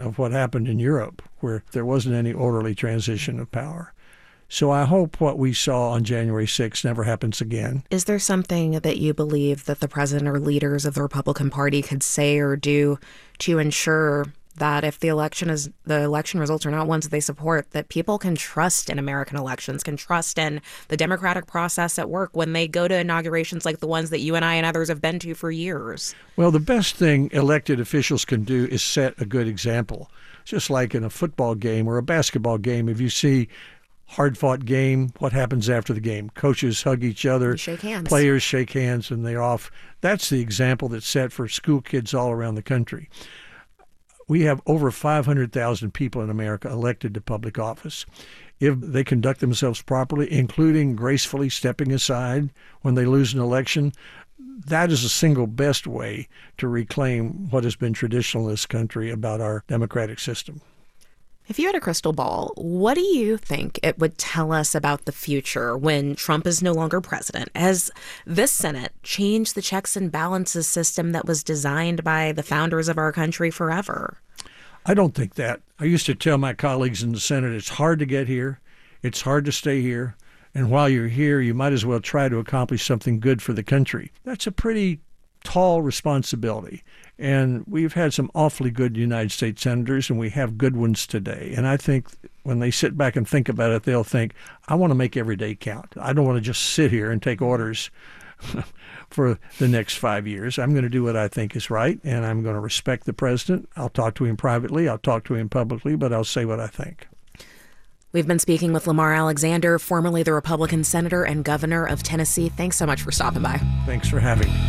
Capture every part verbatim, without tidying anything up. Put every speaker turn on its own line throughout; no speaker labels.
of what happened in Europe, where there wasn't any orderly transition of power. So I hope what we saw on January sixth never happens again.
Is there something that you believe that the president or leaders of the Republican Party could say or do to ensure that if the election is the election results are not ones that they support, that people can trust in American elections, can trust in the democratic process at work when they go to inaugurations like the ones that you and I and others have been to for years?
Well, the best thing elected officials can do is set a good example. Just like in a football game or a basketball game, if you see hard-fought game, what happens after the game? Coaches hug each other,
shake hands.
Players shake hands, and they're off. That's the example that's set for school kids all around the country. We have over five hundred thousand people in America elected to public office. If they conduct themselves properly, including gracefully stepping aside when they lose an election, that is the single best way to reclaim what has been traditional in this country about our democratic system.
If you had a crystal ball, what do you think it would tell us about the future when Trump is no longer president? Has this Senate changed the checks and balances system that was designed by the founders of our country forever?
I don't think that. I used to tell my colleagues in the Senate, it's hard to get here, it's hard to stay here, and while you're here, you might as well try to accomplish something good for the country. That's a pretty tall responsibility. And we've had some awfully good United States senators, and we have good ones today. And I think when they sit back and think about it, they'll think, I want to make every day count. I don't want to just sit here and take orders for the next five years. I'm going to do what I think is right, and I'm going to respect the president. I'll talk to him privately. I'll talk to him publicly, but I'll say what I think.
We've been speaking with Lamar Alexander, formerly the Republican senator and governor of Tennessee. Thanks so much for stopping by.
Thanks for having me.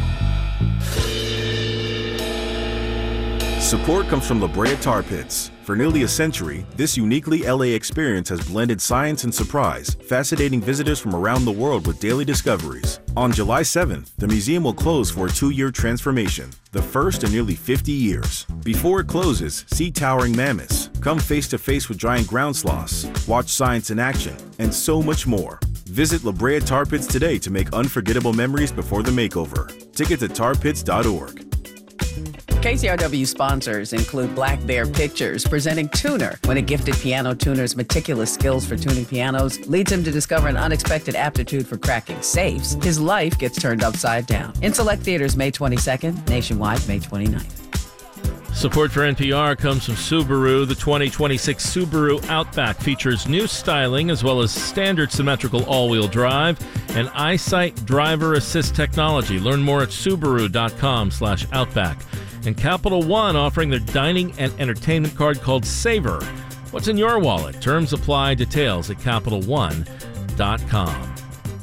Support comes from La Brea Tar Pits. For nearly a century, this uniquely L A experience has blended science and surprise, fascinating visitors from around the world with daily discoveries. On July seventh, the museum will close for a two-year transformation, the first in nearly fifty years. Before it closes, see towering mammoths, come face-to-face with giant ground sloths, watch science in action, and so much more. Visit La Brea Tar Pits today to make unforgettable memories before the makeover. Tickets at tar pits dot org.
K C R W sponsors include Black Bear Pictures, presenting Tuner. When a gifted piano tuner's meticulous skills for tuning pianos leads him to discover an unexpected aptitude for cracking safes, his life gets turned upside down. In select theaters May twenty-second, nationwide May twenty-ninth.
Support for N P R comes from Subaru. The twenty twenty-six Subaru Outback features new styling as well as standard symmetrical all-wheel drive and EyeSight driver assist technology. Learn more at Subaru.com slash Outback. And Capital One offering their dining and entertainment card called Savor. What's in your wallet? Terms apply. Details at Capital One dot com.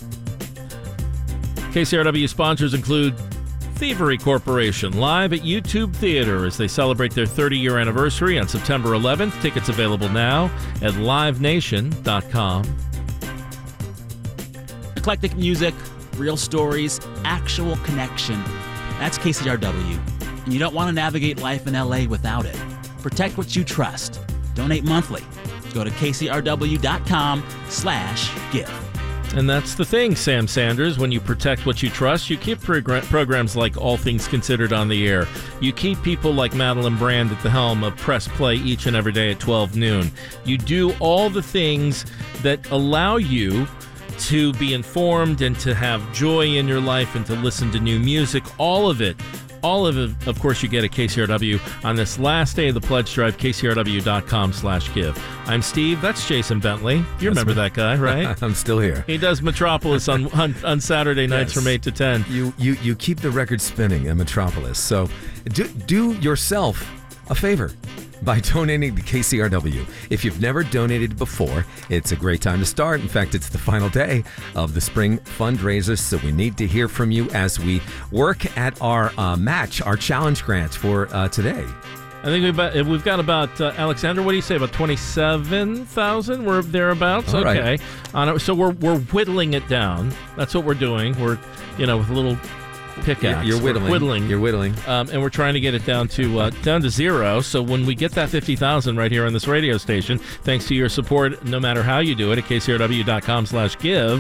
K C R W sponsors include Thievery Corporation, live at YouTube Theater as they celebrate their thirty-year anniversary on September eleventh. Tickets available now at live nation dot com.
Eclectic music, real stories, actual connection. That's K C R W. And you don't want to navigate life in L A without it. Protect what you trust. Donate monthly. Go to K C R W dot com slash give.
And that's the thing, Sam Sanders. When you protect what you trust, you keep progr- programs like All Things Considered on the air. You keep people like Madeline Brand at the helm of Press Play each and every day at twelve noon. You do all the things that allow you to be informed and to have joy in your life and to listen to new music. All of it. All of it, of course, you get at K C R W on this last day of the pledge drive, K C R W dot com slash give. I'm Steve. That's Jason Bentley. You that's remember me. That guy, right?
I'm still here.
He does Metropolis on on, on Saturday nights yes. from eight to ten.
You, you you keep the record spinning in Metropolis. So do, do yourself a favor by donating to K C R W. If you've never donated before, it's a great time to start. In fact, it's the final day of the spring fundraisers, so we need to hear from you as we work at our uh, match, our challenge grant for uh, today.
I think we've got, we've got about, uh, Alexander, what do you say, about twenty-seven thousand? We're thereabouts?
All
okay.
Right.
On, so we're we're whittling it down. That's what we're doing. We're, you know, with a little pickaxe.
You're whittling.
We're whittling.
You're whittling.
Um, and we're trying to get it down to uh, down to zero. So when we get that fifty thousand right here on this radio station, thanks to your support, no matter how you do it, at K C R W dot com slash give,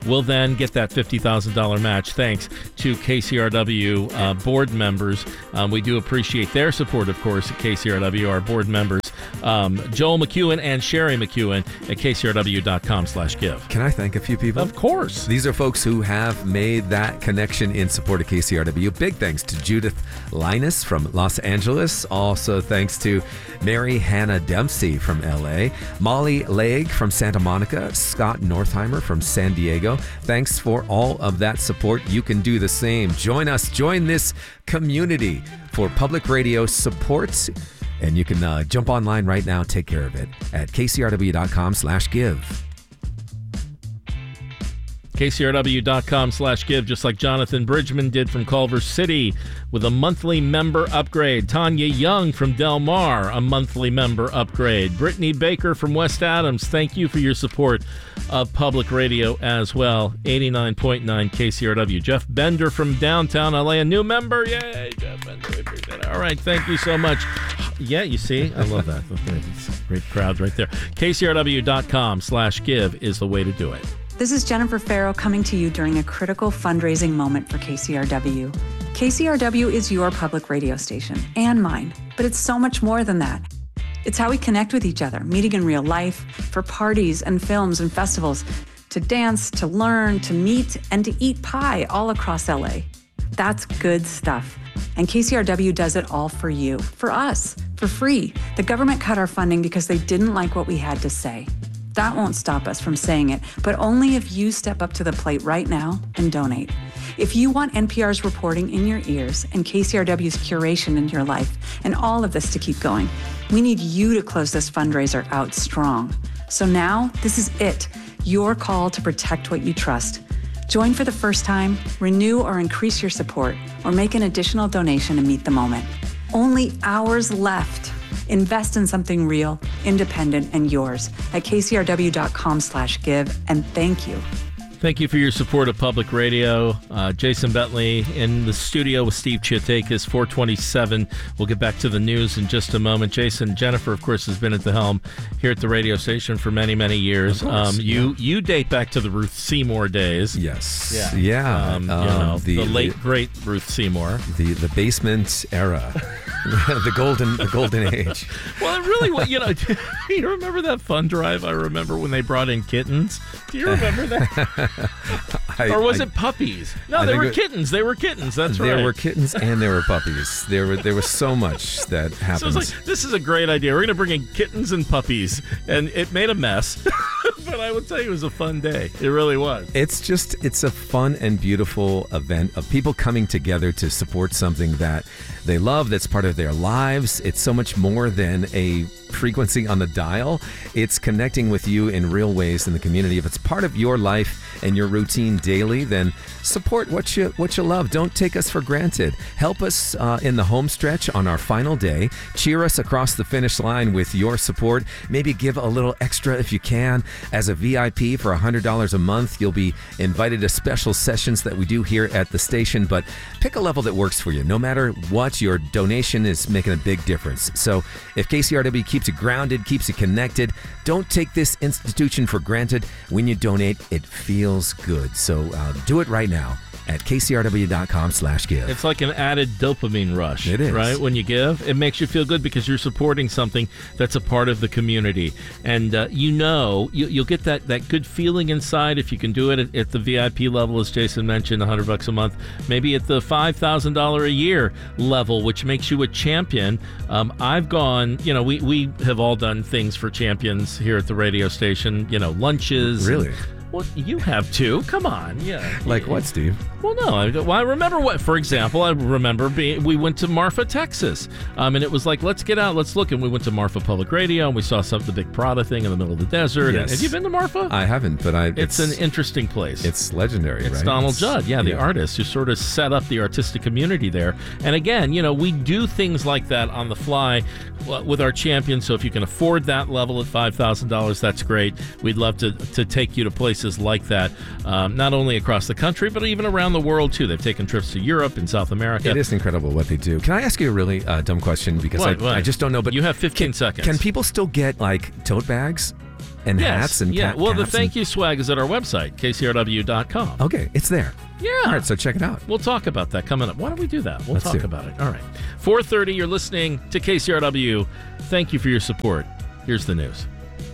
will then get that fifty thousand dollars match thanks to K C R W uh, board members. Um, we do appreciate their support, of course, at K C R W, our board members, um, Joel McEwen and Sherry McEwen at K C R W dot com slash give.
Can I thank a few people?
Of course.
These are folks who have made that connection in support of K C R W. Big thanks to Judith Linus from Los Angeles. Also thanks to Mary Hannah Dempsey from L A, Molly Legg from Santa Monica, Scott Northheimer from San Diego. Thanks for all of that support. You can do the same. Join us. Join this community for public radio support. And you can uh, jump online right now, take care of it at K C R W dot com slash give.
K C R W dot com slash give, just like Jonathan Bridgman did from Culver City with a monthly member upgrade. Tanya Young from Del Mar, a monthly member upgrade. Brittany Baker from West Adams, thank you for your support of public radio as well. eighty-nine point nine K C R W. Jeff Bender from downtown L A, a new member. Yay, Jeff Bender. We appreciate it. All right, thank you so much. Yeah, you see, I love that. Great crowd right there. K C R W dot com slash give is the way to do it.
This is Jennifer Farrow coming to you during a critical fundraising moment for K C R W. K C R W is your public radio station and mine, but it's so much more than that. It's how we connect with each other, meeting in real life, for parties and films and festivals, to dance, to learn, to meet, and to eat pie all across L A. That's good stuff. And K C R W does it all for you, for us, for free. The government cut our funding because they didn't like what we had to say. That won't stop us from saying it, but only if you step up to the plate right now and donate. If you want N P R's reporting in your ears and K C R W's curation in your life and all of this to keep going, we need you to close this fundraiser out strong. So now, this is it, your call to protect what you trust. Join for the first time, renew or increase your support, or make an additional donation to meet the moment. Only hours left. Invest in something real, independent, and yours at K C R W dot com slash give, and thank you.
Thank you for your support of public radio. Uh, Jason Bentley in the studio with Steve Chiatakis, four twenty-seven. We'll get back to the news in just a moment. Jason, Jennifer, of course, has been at the helm here at the radio station for many, many years. Um, you yeah. you date back to the Ruth Seymour days.
Yes.
Yeah.
Yeah.
Um, you
um,
know,
the,
the late,
the,
great Ruth Seymour.
The the basement era. the golden the golden age.
Well, it really was, you know, you remember that fun drive I remember when they brought in kittens? Do you remember that?
I,
or was
I,
it puppies? No,
I
they were
it,
kittens. They were kittens. That's
there
right.
There were kittens and there were puppies. There were there was so much that happened.
So it was like, this is a great idea. We're going to bring in kittens and puppies. And it made a mess. But I would tell you it was a fun day. It really was.
It's just, it's a fun and beautiful event of people coming together to support something that they love, that's part of their lives. It's so much more than a frequency on the dial. It's connecting with you in real ways in the community. If it's part of your life and your routine daily, then support what you what you love. Don't take us for granted. Help us uh, in the home stretch on our final day. Cheer us across the finish line with your support. Maybe give a little extra if you can. As a V I P for one hundred dollars a month, you'll be invited to special sessions that we do here at the station. But pick a level that works for you. No matter what, your donation is making a big difference. So if K C R W keeps you grounded, keeps you connected, don't take this institution for granted. When you donate, it feels good. So uh, do it right now at K C R W dot com slash give.
It's like an added dopamine rush.
It is.
Right? When you give, it makes you feel good because you're supporting something that's a part of the community. And uh, you know, you, you'll get that, that good feeling inside if you can do it at, at the V I P level, as Jason mentioned, one hundred bucks a month. Maybe at the five thousand dollars a year level, which makes you a champion. Um, I've gone, you know, we, we have all done things for champions here at the radio station, you know, lunches.
Really?
And, well, you have too. Come on. Yeah.
Like what, Steve?
Well, no. I, well, I remember what, for example, I remember being, we went to Marfa, Texas. Um, and it was like, let's get out, let's look. And we went to Marfa Public Radio and we saw some the big Prada thing in the middle of the desert.
Yes.
Have you been to Marfa?
I haven't, but I.
It's, it's an interesting place.
It's legendary,
it's
right?
Donald
it's,
Judd, yeah, the
yeah.
artist who sort of set up the artistic community there. And again, you know, we do things like that on the fly with our champions. So if you can afford that level at five thousand dollars, that's great. We'd love to, to take you to places like that. Um, not only across the country, but even around the world, too. They've taken trips to Europe and South America.
It is incredible what they do. Can I ask you a really uh, dumb question? Because
what,
I,
what?
I just don't know. But
you have fifteen
can,
seconds.
Can people still get, like, tote bags? and
yes,
hats and
yeah.
cap
Well, the
caps
thank
and-
you swag is at our website, K C R W dot com.
Okay, it's there.
Yeah.
All right, so check it out.
We'll talk about that coming up. Why don't we do that? We'll
Let's
talk
do it.
about it. All right. four thirty, you're listening to K C R W. Thank you for your support. Here's the news.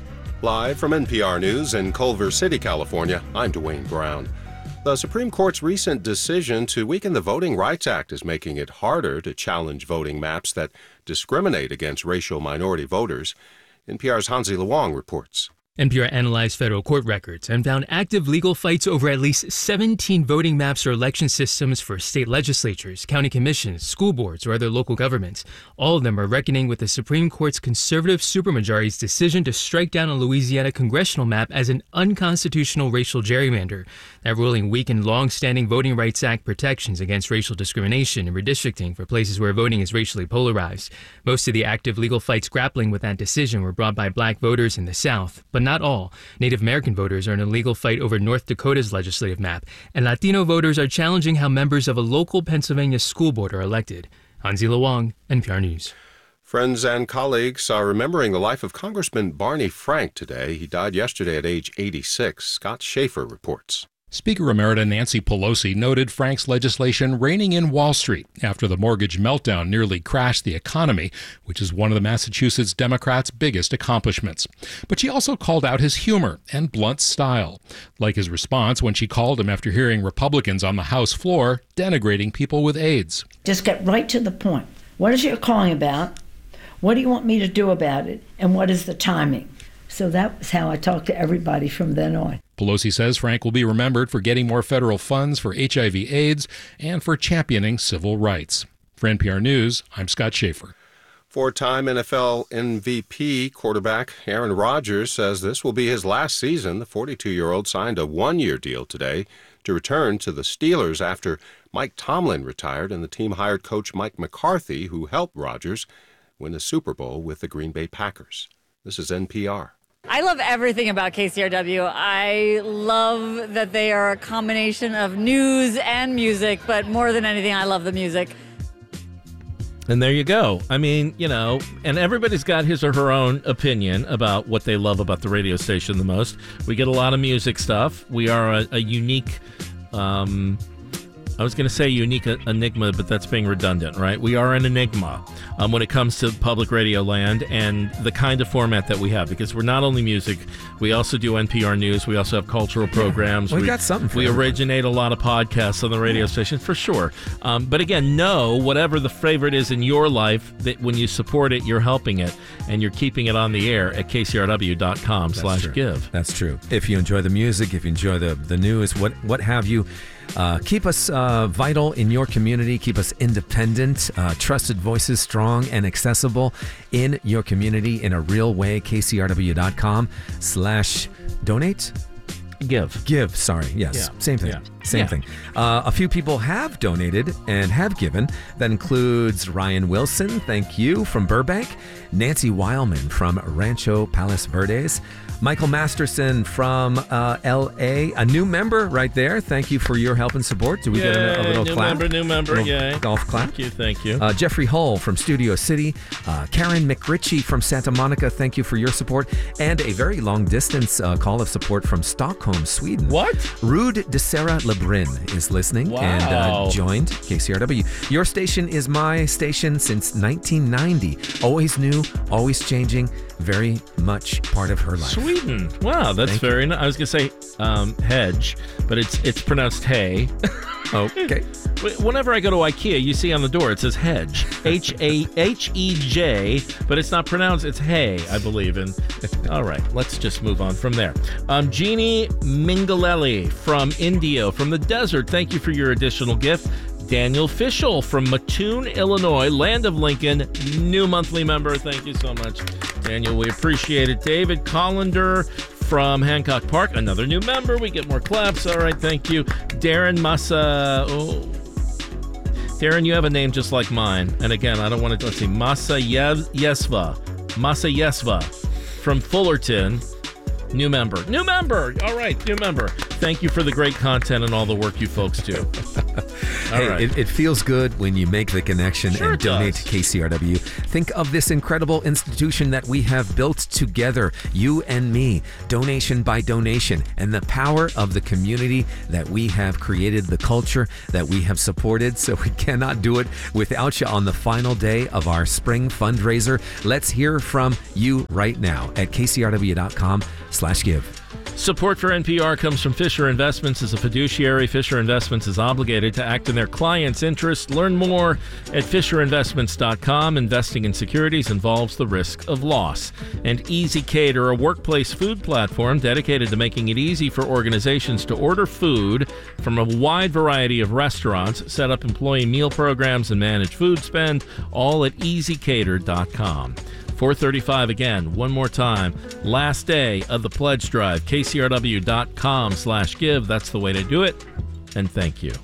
Live from N P R News in Culver City, California, I'm Dwayne Brown. The Supreme Court's recent decision to weaken the Voting Rights Act is making it harder to challenge voting maps that discriminate against racial minority voters. N P R's Hansi Luong reports.
N P R analyzed federal court records and found active legal fights over at least seventeen voting maps or election systems for state legislatures, county commissions, school boards, or other local governments. All of them are reckoning with the Supreme Court's conservative supermajority's decision to strike down a Louisiana congressional map as an unconstitutional racial gerrymander. That ruling weakened long-standing Voting Rights Act protections against racial discrimination and redistricting for places where voting is racially polarized. Most of the active legal fights grappling with that decision were brought by black voters in the South, but not all. Native American voters are in a legal fight over North Dakota's legislative map, and Latino voters are challenging how members of a local Pennsylvania school board are elected. Hansi Luong, N P R News.
Friends and colleagues are remembering the life of Congressman Barney Frank today. He died yesterday at age eighty-six. Scott Schaefer reports.
Speaker Emerita Nancy Pelosi noted Frank's legislation reining in Wall Street after the mortgage meltdown nearly crashed the economy, which is one of the Massachusetts Democrats' biggest accomplishments. But she also called out his humor and blunt style, like his response when she called him after hearing Republicans on the House floor denigrating people with AIDS.
Just get right to the point. What is it calling about? What do you want me to do about it? And what is the timing? So that was how I talked to everybody from then on.
Pelosi says Frank will be remembered for getting more federal funds for H I V AIDS and for championing civil rights. For N P R News, I'm Scott Schaefer.
Four-time N F L M V P quarterback Aaron Rodgers says this will be his last season. The forty-two-year-old signed a one-year deal today to return to the Steelers after Mike Tomlin retired, and the team hired coach Mike McCarthy, who helped Rodgers win the Super Bowl with the Green Bay Packers. This is N P R.
I love everything about K C R W. I love that they are a combination of news and music, but more than anything, I love the music.
And there you go. I mean, you know, and everybody's got his or her own opinion about what they love about the radio station the most. We get a lot of music stuff. We are a, a unique, um, I was going to say unique enigma, but that's being redundant, right? We are an enigma um, when it comes to public radio land and the kind of format that we have, because we're not only music, we also do N P R News. We also have cultural programs.
Yeah. We got something for
We
everyone.
originate a lot of podcasts on the radio station, for sure. Um, but again, know whatever the favorite is in your life, that when you support it, you're helping it, and you're keeping it on the air at K C R W dot com slash give.
That's true. If you enjoy the music, if you enjoy the, the news, what, what have you, Uh, keep us uh, vital in your community. Keep us independent, uh, trusted voices, strong and accessible in your community in a real way. K C R W dot com slash donate.
Give.
Give, sorry. Yes.
Yeah.
Same thing.
Yeah.
Same
Yeah.
thing. Uh, a few people have donated and have given. That includes Ryan Wilson, thank you, from Burbank. Nancy Weilman from Rancho Palos Verdes. Michael Masterson from uh, L A, a new member right there. Thank you for your help and support. Do we get a, a little
new
clap?
member, new member,
Little
yay.
golf clap.
Thank you, thank you.
Uh, Jeffrey Hull from Studio City. Uh, Karen McRitchie from Santa Monica, thank you for your support. And a very long distance uh, call of support from Stockholm, Sweden.
What?
Rude de Sarah Lebrin is listening
Wow.
and uh, joined K C R W. Your station is my station since nineteen ninety. Always new, always changing, very much part of her life.
Sweden. Wow, that's
Thank
very nice. I was going to say um, hedge, but it's it's pronounced hay.
Okay.
Whenever I go to IKEA, you see on the door it says hedge. H A H E J, but it's not pronounced, it's hay, I believe. And all right, let's just move on from there. Um, Jeannie Mingalelli from Indio, from the desert, thank you for your additional gift. Daniel Fischel from Mattoon, Illinois, land of Lincoln, new monthly member. Thank you so much, Daniel. We appreciate it. David Collender from Hancock Park, another new member. We get more claps. All right, thank you. Darren Massa. Oh. Darren, you have a name just like mine. And again, I don't want to, let's see, Massa Yesva. Massa Yesva from Fullerton. New member. New member. All right, new member. Thank you for the great content and all the work you folks do. All
hey,
right.
it, it feels good when you make the connection
Sure
and
it
donate
does.
to K C R W. Think of this incredible institution that we have built together, you and me, donation by donation, and the power of the community that we have created, the culture that we have supported. So we cannot do it without you on the final day of our spring fundraiser. Let's hear from you right now at k c r w dot com slash give.
Support for N P R comes from Fisher Investments. As a fiduciary, Fisher Investments is obligated to act in their clients' interest. Learn more at fisher investments dot com. Investing in securities involves the risk of loss. And Easy Cater, a workplace food platform dedicated to making it easy for organizations to order food from a wide variety of restaurants, set up employee meal programs, and manage food spend, all at easy cater dot com. four thirty-five again, one more time. Last day of the pledge drive, k c r w dot com slash give. That's the way to do it. And thank you.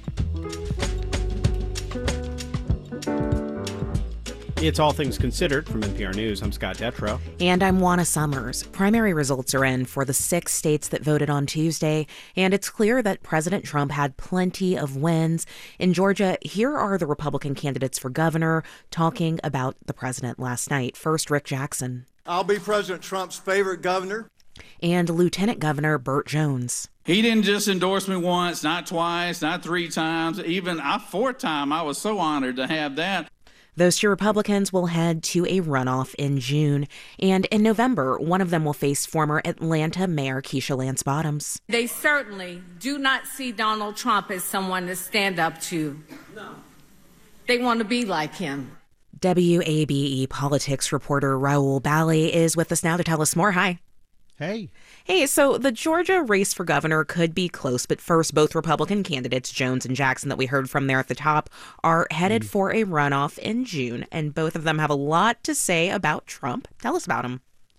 It's All Things Considered from N P R News. I'm Scott Detrow.
And I'm Juana Summers. Primary results are in for the six states that voted on Tuesday, and it's clear that President Trump had plenty of wins. In Georgia, here are the Republican candidates for governor talking about the president last night. First, Rick Jackson.
I'll be President Trump's favorite governor.
And Lieutenant Governor Burt Jones.
He didn't just endorse me once, not twice, not three times, even a fourth time. I was so honored to have that.
Those two Republicans will head to a runoff in June. And in November, one of them will face former Atlanta Mayor Keisha Lance Bottoms.
They certainly do not see Donald Trump as someone to stand up to. No. They want to be like him.
W A B E politics reporter Raul Bali is with us now to tell us more. Hi.
Hey.
Hey, so the Georgia race for governor could be close, but first, both Republican candidates, Jones and Jackson, that we heard from there at the top, are headed mm. for a runoff in June, and both of them have a lot to say about Trump. Tell us about them.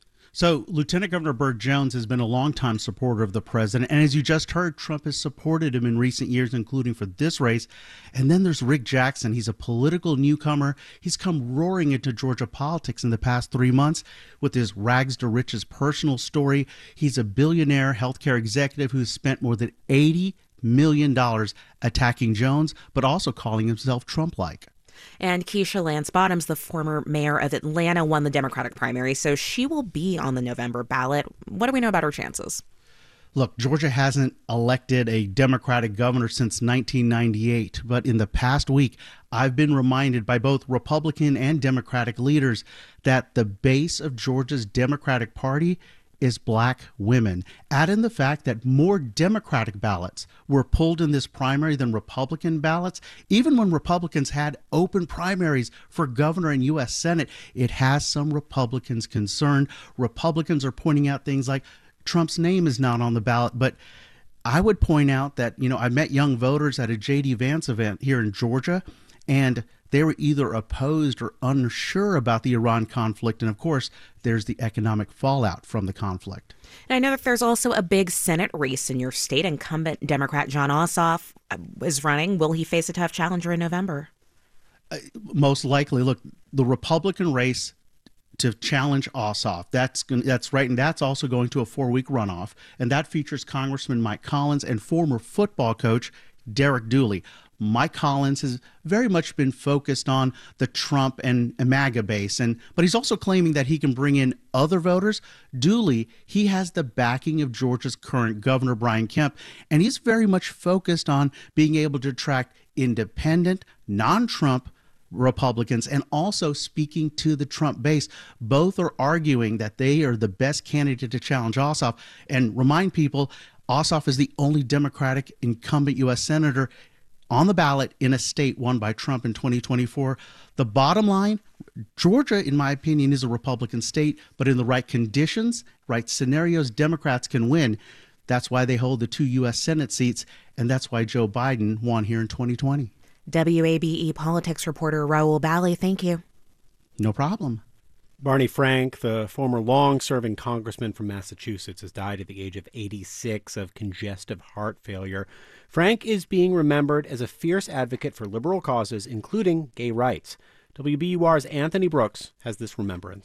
So, Lieutenant Governor Burt Jones has been a longtime supporter of the president, and as you just heard, Trump has supported him in recent years, including for this race. And then there's Rick Jackson. He's a political newcomer. He's come roaring into Georgia politics in the past three months with his rags to riches personal story. He's a billionaire healthcare executive who's spent more than eighty million dollars attacking Jones, but also calling himself Trump-like.
And Keisha Lance Bottoms, the former mayor of Atlanta, won the Democratic primary, so she will be on the November ballot. What do we know about her chances?
Look, Georgia hasn't elected a Democratic governor since nineteen ninety-eight, but in the past week, I've been reminded by both Republican and Democratic leaders that the base of Georgia's Democratic Party is black women. Add in the fact that more Democratic ballots were pulled in this primary than Republican ballots. Even when Republicans had open primaries for governor and U S Senate, it has some Republicans concerned. Republicans are pointing out things like Trump's name is not on the ballot, but I would point out that, you know, I met young voters at a J D Vance event here in Georgia, and they were either opposed or unsure about the Iran conflict. And of course, there's the economic fallout from the conflict.
And I know that there's also a big Senate race in your state. Incumbent Democrat Jon Ossoff is running. Will he face a tough challenger in November?
Uh, most likely. Look, the Republican race to challenge Ossoff, that's that's right, and that's also going to a four-week runoff. And that features Congressman Mike Collins and former football coach Derek Dooley. Mike Collins has very much been focused on the Trump and MAGA base, and but he's also claiming that he can bring in other voters. Dooley, he has the backing of Georgia's current governor, Brian Kemp, and he's very much focused on being able to attract independent, non-Trump Republicans and also speaking to the Trump base. Both are arguing that they are the best candidate to challenge Ossoff. And remind people, Ossoff is the only Democratic incumbent U S senator on the ballot in a state won by Trump in twenty twenty-four. The bottom line, Georgia, in my opinion, is a Republican state, but in the right conditions, right scenarios, Democrats can win. That's why they hold the two U S Senate seats, and that's why Joe Biden won here in twenty twenty.
W A B E politics reporter Raul Bali, thank you.
No problem.
Barney Frank, the former long-serving congressman from Massachusetts, has died at the age of eighty-six of congestive heart failure. Frank is being remembered as a fierce advocate for liberal causes, including gay rights. W B U R's Anthony Brooks has this remembrance.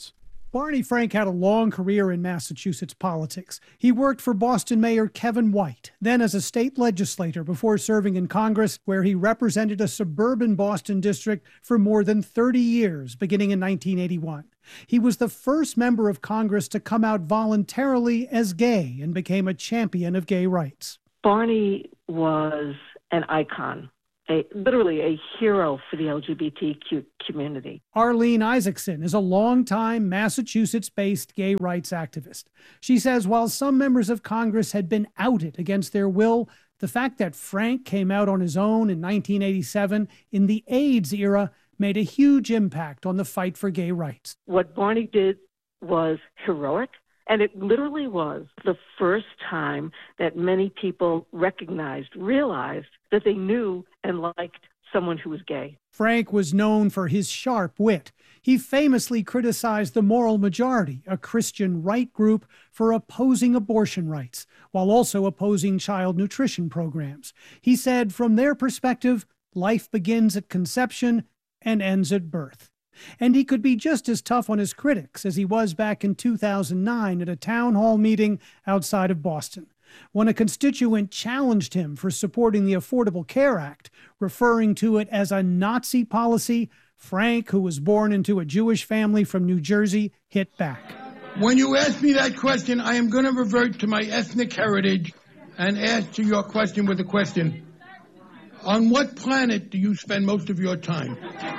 Barney Frank had a long career in Massachusetts politics. He worked for Boston Mayor Kevin White, then as a state legislator before serving in Congress, where he represented a suburban Boston district for more than thirty years, beginning in nineteen eighty-one. He was the first member of Congress to come out voluntarily as gay and became a champion of gay rights.
Barney was an icon. A, literally a hero for the L G B T Q community.
Arlene Isaacson is a longtime Massachusetts-based gay rights activist. She says while some members of Congress had been outed against their will, the fact that Frank came out on his own in nineteen eighty-seven in the AIDS era made a huge impact on the fight for gay rights.
What Barney did was heroic. And it literally was the first time that many people recognized, realized that they knew and liked someone who was gay.
Frank was known for his sharp wit. He famously criticized the Moral Majority, a Christian right group, for opposing abortion rights, while also opposing child nutrition programs. He said, from their perspective, life begins at conception and ends at birth. And he could be just as tough on his critics as he was back in two thousand nine at a town hall meeting outside of Boston, when a constituent challenged him for supporting the Affordable Care Act, referring to it as a Nazi policy. Frank, who was born into a Jewish family from New Jersey, hit back.
When you ask me that question, I am going to revert to my ethnic heritage and answer your question with a question. On what planet do you spend most of your time?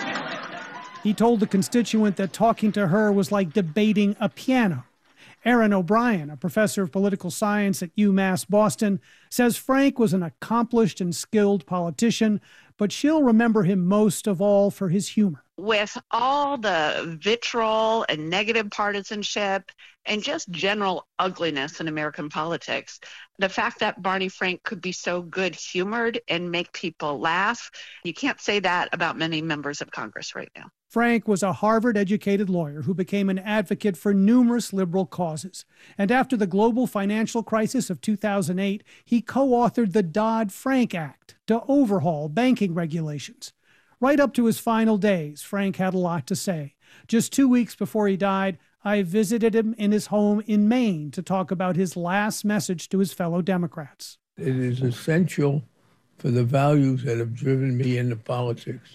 He told the constituent that talking to her was like debating a piano. Erin O'Brien, a professor of political science at UMass Boston, says Frank was an accomplished and skilled politician, but she'll remember him most of all for his humor.
With all the vitriol and negative partisanship and just general ugliness in American politics, the fact that Barney Frank could be so good-humored and make people laugh, you can't say that about many members of Congress right now.
Frank was a Harvard-educated lawyer who became an advocate for numerous liberal causes. And after the global financial crisis of two thousand eight, he co-authored the Dodd-Frank Act to overhaul banking regulations. Right up to his final days, Frank had a lot to say. Just two weeks before he died, I visited him in his home in Maine to talk about his last message to his fellow Democrats.
It is essential for the values that have driven me into politics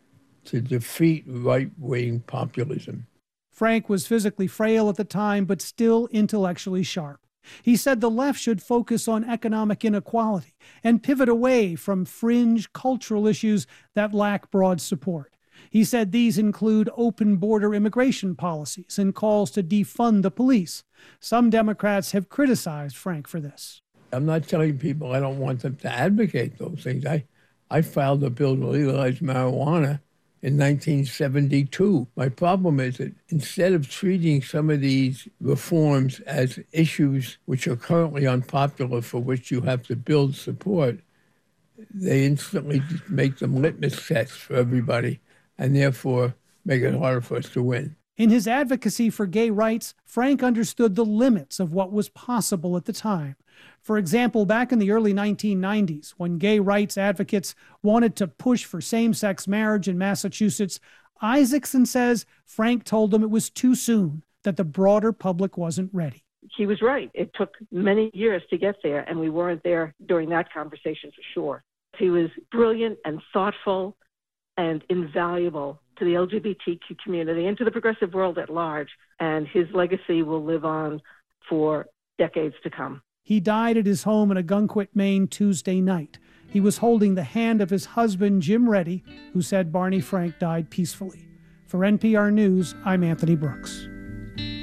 to defeat right-wing populism.
Frank was physically frail at the time, but still intellectually sharp. He said the left should focus on economic inequality and pivot away from fringe cultural issues that lack broad support. He said these include open border immigration policies and calls to defund the police. Some Democrats have criticized Frank for this.
I'm not telling people I don't want them to advocate those things. I, I filed a bill to legalize marijuana in nineteen seventy-two. My problem is that instead of treating some of these reforms as issues which are currently unpopular, for which you have to build support, they instantly just make them litmus tests for everybody and therefore make it harder for us to win.
In his advocacy for gay rights, Frank understood the limits of what was possible at the time. For example, back in the early nineteen nineties, when gay rights advocates wanted to push for same-sex marriage in Massachusetts, Isaacson says Frank told them it was too soon, that the broader public wasn't ready.
He was right. It took many years to get there, and we weren't there during that conversation for sure. He was brilliant and thoughtful and invaluable to the L G B T Q community and to the progressive world at large, and his legacy will live on for decades to come.
He died at his home in Ogunquit, Maine, Tuesday night. He was holding the hand of his husband, Jim Reddy, who said Barney Frank died peacefully. For N P R News, I'm Anthony Brooks.